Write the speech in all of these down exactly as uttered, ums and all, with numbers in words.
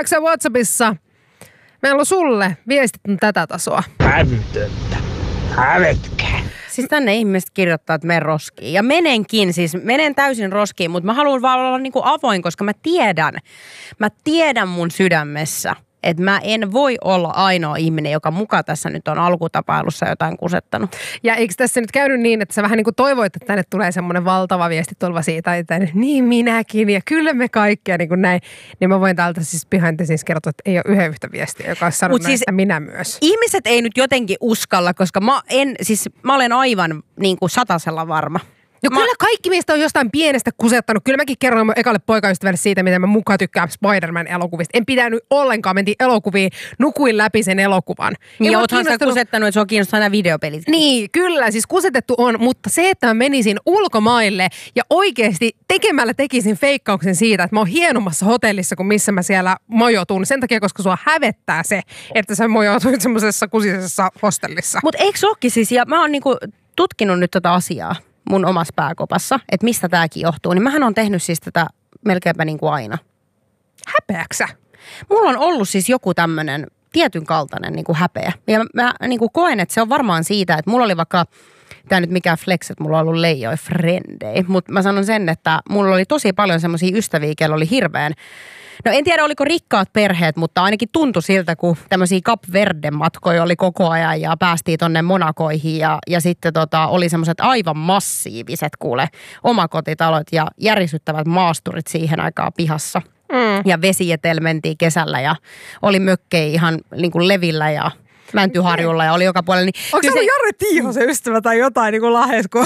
Kuuleeko sä WhatsAppissa? Meillä on sulle viestit tätä tasoa. Hävytöntä. Hävetkää. Siis tänne ihmiset kirjoittaa, että menen roskiin. Ja menenkin, siis menen täysin roskiin, mutta mä haluan vaan olla niin kuin avoin, koska mä tiedän, mä tiedän mun sydämessä, että mä en voi olla ainoa ihminen, joka muka tässä nyt on alkutapailussa jotain kusettanut. Ja eikö tässä nyt käynyt niin, että sä vähän niin kuin toivoit, että tänne tulee semmoinen valtava viestitulva siitä, että niin minäkin ja kyllä me kaikkia niin kuin näin. Niin mä voin täältä siis behind the scenes kertoa, että ei ole yhden yhtä viestiä, joka olisi sanonut siis, että minä myös. Ihmiset ei nyt jotenkin uskalla, koska mä, en, siis, mä olen aivan niin kuin satasella varma. No mä... kyllä kaikki meistä on jostain pienestä kusettanut. Kyllä mäkin kerroin mun ekalle poikaystävälle siitä, miten mä mukaan tykkään Spider-Man-elokuvista. En pidänyt ollenkaan, mentiin elokuviin, nukuin läpi sen elokuvan. Niin ja oothan kiinnostanut... sitä kusettanut, että se on kiinnostunut nämä videopelit. Niin, kyllä, siis kusetettu on, mutta se, että mä menisin ulkomaille ja oikeasti tekemällä tekisin feikkauksen siitä, että mä oon hienommassa hotellissa kuin missä mä siellä mojotun. Sen takia, koska sua hävettää se, että sä mojotuit semmoisessa kusisessa hostellissa. Mutta eikö olekin siis, ja mä oon niinku tutkinut nyt tätä asiaa mun omassa pääkopassa, että mistä tämäkin johtuu, niin mähän on tehnyt siis tätä melkeinpä niin kuin aina. Häpeäksä? Mulla on ollut siis joku tämmöinen tietyn kaltainen niin kuin häpeä. Ja mä niin kuin koen, että se on varmaan siitä, että mulla oli vaikka, tämä nyt mikään flex, että mulla on ollut leijoi frendei, mutta mä sanon sen, että mulla oli tosi paljon semmoisia ystäviä, kello oli hirveän. No en tiedä, oliko rikkaat perheet, mutta ainakin tuntui siltä, kun tämmöisiä Cap Verde-matkoja oli koko ajan ja päästiin tonne Monakoihin ja, ja sitten tota, oli semmoiset aivan massiiviset, kuule, omakotitalot ja järisyttävät maasturit siihen aikaan pihassa. Mm. Ja vesietel mentiin kesällä ja oli mökkejä ihan niin kuin levillä ja Mäntyharjulla ja oli joka puolella. Niin onko se ollut Jare Tiihosen ystävä tai jotain niin kuin Lahes? Kun...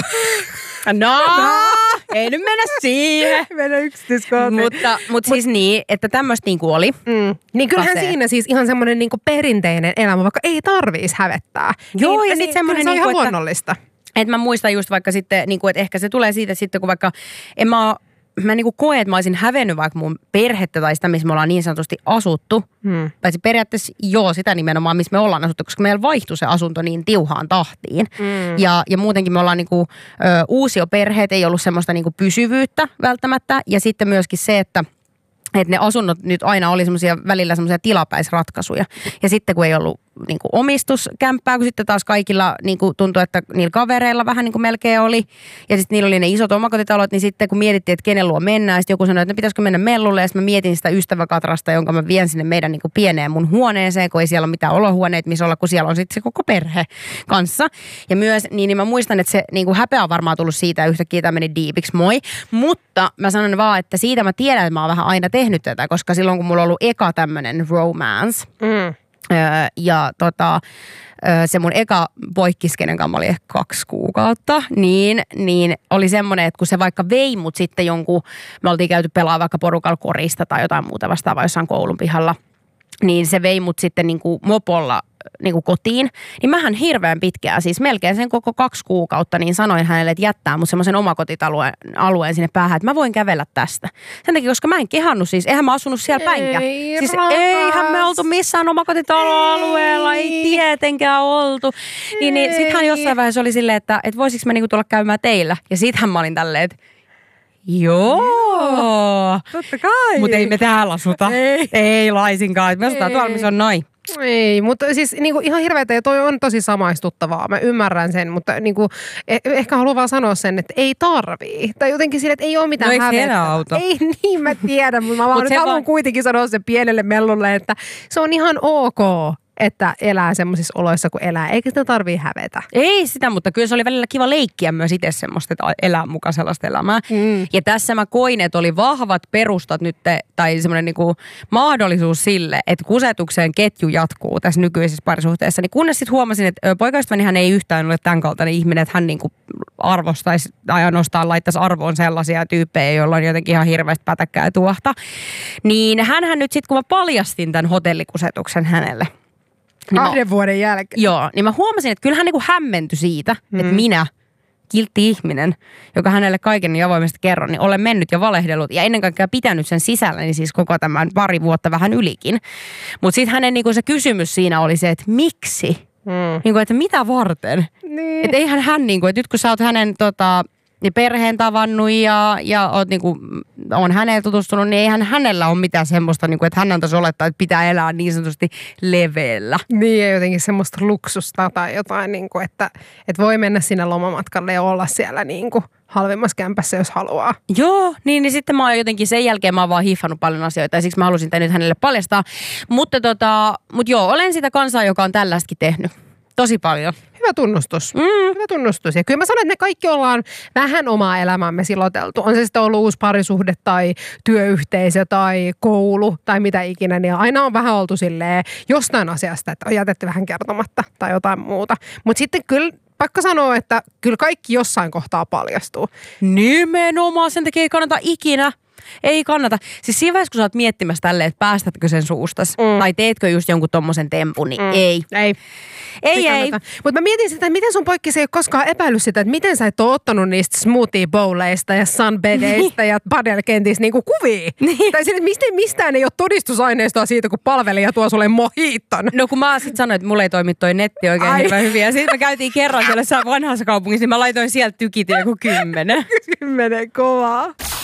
No, ei nyt mennä siihen. Mennä yksityiskohtiin. Mutta, mutta siis niin, että tämmöistä niin kuin oli. Mm. Niin kyllähän Kasee. Siinä siis ihan semmoinen niin kuin perinteinen elämä, vaikka ei tarvitsisi hävettää. Joo, niin, ja sitten semmoinen se on niin ihan kuin, luonnollista. Että, että mä muistan just vaikka sitten, niin kuin, että ehkä se tulee siitä sitten, kun vaikka en mä Mä niinku koen, että mä olisin hävennyt vaikka mun perhettä tai sitä, missä me ollaan niin sanotusti asuttu. Hmm. Paitsi periaatteessa joo, sitä nimenomaan, missä me ollaan asuttu, koska meillä vaihtui se asunto niin tiuhaan tahtiin. Hmm. Ja, ja muutenkin me ollaan niinku, ö, uusioperheet, ei ollut semmoista niinku pysyvyyttä välttämättä. Ja sitten myöskin se, että että ne asunnot nyt aina oli semmoisia välillä semmoisia tilapäisratkaisuja. Ja sitten kun ei ollut niin kuin omistuskämppää, kun sitten taas kaikilla niin kuin tuntui, että niillä kavereilla vähän niin kuin melkein oli. Ja sitten niillä oli ne isot omakotitalot, niin sitten kun mietittiin, että kenen luo mennään, sitten joku sanoi, että pitäisikö mennä mellulle. Ja sitten mä mietin sitä ystäväkatrasta, jonka mä vien sinne meidän niin kuin pieneen mun huoneeseen, kun ei siellä ole mitään olohuoneita, missä olla, kun siellä on sitten se koko perhe kanssa. Ja myös, niin, niin mä muistan, että se niin kuin häpeä on varmaan tullut siitä ja yhtäkkiä tämä meni diipiksi, moi. Mutta mä sanon vaan, että siitä mä tiedän, että mä oon vähän aina tehnyt tätä, koska silloin kun mulla on ollut eka tämmönen romance, mm. öö, ja tota, öö, se mun eka poikkis, kenen kanssa mä olin ehkä kaksi kuukautta, niin, niin oli semmoinen, että kun se vaikka vei mut sitten jonkun, me oltiin käyty pelaa vaikka porukalla korista tai jotain muuta vastaavaa jossain koulun pihalla, niin se vei mut sitten niin kuin mopolla niin kuin kotiin, niin mähän hirveän pitkään, siis melkein sen koko kaksi kuukautta, niin sanoin hänelle, että jättää mut semmoisen omakotitaluen alueen sinne päähän, että mä voin kävellä tästä. Sen takia, koska mä en kehannut siis, eihän mä asunut siellä päinkään. Ei, siis eihän me oltu missään omakotitaloalueella, ei tietenkään oltu. Niin, niin sittenhän jossain vaiheessa oli silleen, että, että voisiko mä niinku tulla käymään teillä. Ja sittenhän mä olin tälleen, että joo. Totta kai. Mutta ei me täällä asuta. Ei, ei laisinkaan. Me asutaan tuolla, missä on noin. Ei, mutta siis niinku ihan hirveätä ja toi on tosi samaistuttavaa. Mä ymmärrän sen, mutta niinku, eh, ehkä haluan vaan sanoa sen, että ei tarvii. Tai jotenkin sille, että ei ole mitään no, hävettä. Ei niin, mä tiedän, mutta mä vaan nyt haluan va- kuitenkin sanoa sen pienelle mellulle, että se on ihan ok, että elää semmoisissa oloissa kuin elää, eikä sitä tarvii hävetä. Ei sitä, mutta kyllä se oli välillä kiva leikkiä myös itse semmoista, että elää mukaan sellaista elämää. Mm. Ja tässä mä koin, että oli vahvat perustat nyt, tai semmoinen niinku mahdollisuus sille, että kusetuksen ketju jatkuu tässä nykyisessä parisuhteessa. Niin kunnes sitten huomasin, että poikaystäväni hän ei yhtään ole tämän kaltainen ihminen, että hän niinku arvostaisi tai ainoastaan laittaisi arvoon sellaisia tyyppejä, joilla on jotenkin ihan hirveästi pätäkkää ja tuohta. Niin hänhän nyt sitten, kun mä paljastin tämän hotellikusetuksen hänelle, Niin Kahden mä, vuoden jälkeen. Joo, niin mä huomasin, että kyllä hän niinku hämmentyi siitä, mm. että minä, kiltti ihminen, joka hänelle kaiken niin avoimesti kerron, niin olen mennyt ja valehdellut ja ennen kaikkea pitänyt sen sisällä, niin siis koko tämän pari vuotta vähän ylikin. Mutta sitten hänen niinku se kysymys siinä oli se, että miksi? Mm. Niinku, että mitä varten? Niin. Että eihän hän, niinku, että nyt kun sä oot hänen tota, ja perheen tavannut ja, ja oot niinku, on häneen tutustunut, niin eihän hänellä ole mitään semmoista, niinku, että hän antaisi olettaa, että pitää elää niin sanotusti leveellä. Niin, ja jotenkin semmoista luksusta tai jotain, niin kuin, että, että voi mennä sinne lomamatkalle ja olla siellä niin kuin halvimmassa kämpässä, jos haluaa. Joo, niin, niin sitten mä oon jotenkin sen jälkeen mä oon vaan hiffannut paljon asioita ja siksi mä halusin tämän nyt hänelle paljastaa. Mutta tota, mut joo, olen sitä kansaa, joka on tällaistakin tehnyt. Tosi paljon. Hyvä tunnustus. Mm. Hyvä tunnustus. Ja kyllä mä sanon, että me kaikki ollaan vähän omaa elämäämme siloteltu. On se sitten ollut uusi parisuhde tai työyhteisö tai koulu tai mitä ikinä. Niin aina on vähän oltu silleen jostain asiasta, että on jätetty vähän kertomatta tai jotain muuta. Mutta sitten kyllä pakko sanoa, että kyllä kaikki jossain kohtaa paljastuu. Nimenomaan, sen takia ei kannata ikinä. Ei kannata. Siis siinä vaiheessa, kun sä oot miettimässä tälleen, että päästätkö sen suustas, mm. tai teetkö just jonkun tommosen tempun, niin mm. ei. Ei. Ei, ei. Mutta mä mietin sitä, että miten sun poikki ei ole koskaan epäillyt sitä, että miten sä et ole ottanut niistä smoothie bowleista ja sunbedeistä ja padelkentistä niinku kuvia. Niin. Tai sitten, että mistään ei ole todistusaineistoa siitä, kun palvelija tuo sulle mohiitton. No kun mä sit sanoin, että mulle ei toimi toi netti oikein Ai. hirveän hyvin. Ja sitten me käytiin kerran siellä vanhassa kaupungissa, niin mä laitoin sieltä tykitin joku kymmenen. Kymmenen kovaa.